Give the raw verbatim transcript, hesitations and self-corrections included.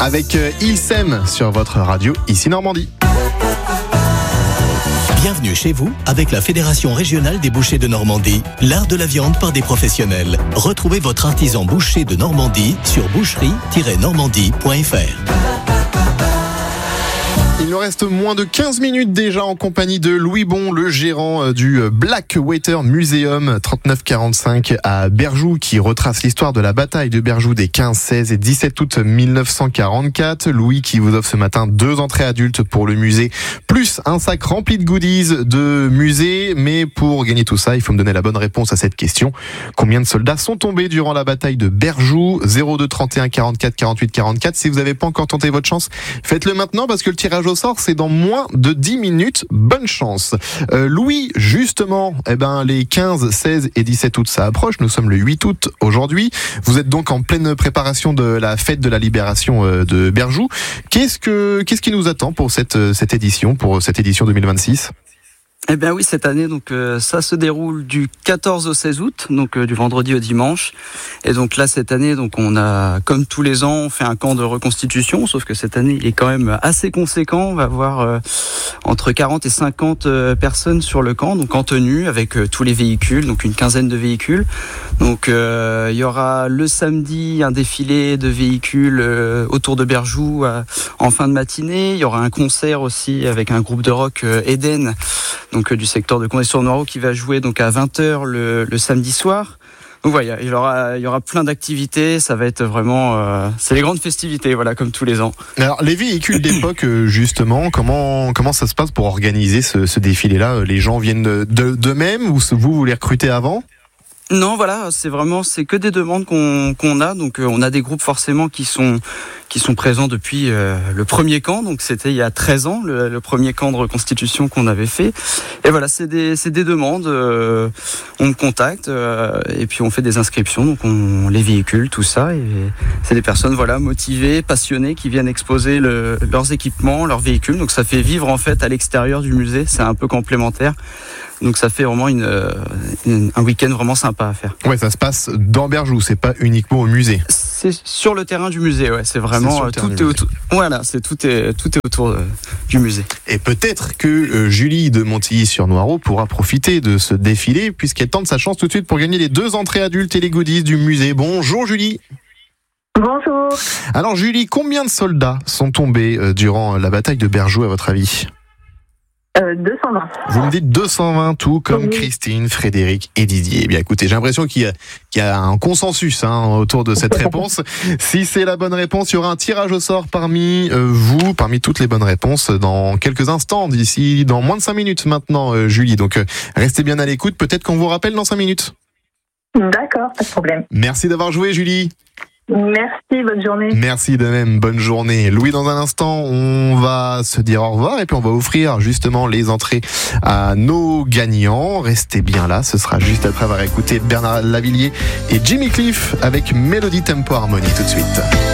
avec Ils s'aiment sur votre radio, ici Normandie. Bienvenue chez vous avec la Fédération régionale des bouchers de Normandie, l'art de la viande par des professionnels. Retrouvez votre artisan boucher de Normandie sur boucherie tiret normandie point f r. Il nous reste moins de quinze minutes déjà en compagnie de Louis Bon, le gérant du Black Water Museum trente-neuf quarante-cinq à Berjoux, qui retrace l'histoire de la bataille de Berjoux des quinze, seize et dix-sept août mille neuf cent quarante-quatre. Louis qui vous offre ce matin deux entrées adultes pour le musée, plus un sac rempli de goodies de musée. Mais pour gagner tout ça, il faut me donner la bonne réponse à cette question. Combien de soldats sont tombés durant la bataille de Berjoux? zéro deux trente et un quarante-quatre quarante-huit quarante-quatre. Si vous n'avez pas encore tenté votre chance, faites-le maintenant parce que le tirage au sort, c'est dans moins de dix minutes. Bonne chance. Euh, Louis, justement, eh ben, les quinze, seize et dix-sept août, ça approche. Nous sommes le huit août aujourd'hui. Vous êtes donc en pleine préparation de la fête de la libération de Berjoux. Qu'est-ce que, qu'est-ce qui nous attend pour cette, cette édition, pour cette édition deux mille vingt-six? Eh bien oui, cette année, donc euh, ça se déroule du quatorze au seize août, donc euh, du vendredi au dimanche. Et donc là, cette année, donc on a, comme tous les ans, on fait un camp de reconstitution, sauf que cette année, il est quand même assez conséquent. On va avoir euh, entre quarante et cinquante euh, personnes sur le camp, donc en tenue, avec euh, tous les véhicules, donc une quinzaine de véhicules. Donc euh, il y aura le samedi un défilé de véhicules euh, autour de Berjoux euh, en fin de matinée. Il y aura un concert aussi avec un groupe de rock euh, Eden, donc euh, du secteur de Condé-sur-Noireau, qui va jouer donc à vingt heures le, le samedi soir. Donc voilà, il y aura, il y aura plein d'activités, ça va être vraiment, euh, c'est les grandes festivités, voilà, comme tous les ans. Alors les véhicules d'époque, justement, comment comment ça se passe pour organiser ce, ce défilé-là? Les gens viennent de, de, d'eux-mêmes ou vous vous les recrutez avant? Non, voilà, c'est vraiment, c'est que des demandes qu'on qu'on a. Donc, euh, on a des groupes forcément qui sont qui sont présents depuis euh, le premier camp. Donc, c'était il y a treize ans, le, le premier camp de reconstitution qu'on avait fait. Et voilà, c'est des c'est des demandes. Euh, on me contacte euh, et puis on fait des inscriptions. Donc, on les véhicule, tout ça. Et c'est des personnes, voilà, motivées, passionnées, qui viennent exposer le, leurs équipements, leurs véhicules. Donc, ça fait vivre en fait à l'extérieur du musée. C'est un peu complémentaire. Donc ça fait vraiment une, une, un week-end vraiment sympa à faire. Ouais, ça se passe dans Berjoux, c'est pas uniquement au musée. C'est sur le terrain du musée, ouais. C'est vraiment c'est tout est autour. Voilà, c'est tout est tout est autour euh, du musée. Et peut-être que euh, Julie de Montilly-sur-Noireau pourra profiter de ce défilé puisqu'elle tente sa chance tout de suite pour gagner les deux entrées adultes et les goodies du musée. Bonjour Julie. Bonjour. Alors Julie, combien de soldats sont tombés euh, durant la bataille de Berjoux à votre avis? Euh, deux cent vingt. Vous me dites deux cent vingt, tout comme Oui. Christine, Frédéric et Didier. Eh bien, écoutez, j'ai l'impression qu'il y a, qu'il y a un consensus hein, autour de cette réponse. Si c'est la bonne réponse, il y aura un tirage au sort parmi euh, vous, parmi toutes les bonnes réponses, dans quelques instants, d'ici, dans moins de cinq minutes maintenant, euh, Julie. Donc, euh, restez bien à l'écoute. Peut-être qu'on vous rappelle dans cinq minutes. D'accord, pas de problème. Merci d'avoir joué, Julie. Merci, bonne journée. Merci de même, bonne journée. Louis, dans un instant, on va se dire au revoir et puis on va offrir justement les entrées à nos gagnants. Restez bien là, ce sera juste après avoir écouté Bernard Lavilliers et Jimmy Cliff avec Mélodie Tempo Harmonie tout de suite.